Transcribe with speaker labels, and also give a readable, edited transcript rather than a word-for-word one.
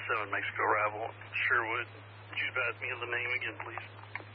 Speaker 1: 7 Mexico arrival, Sherwood. Would you advise me of the name again, please?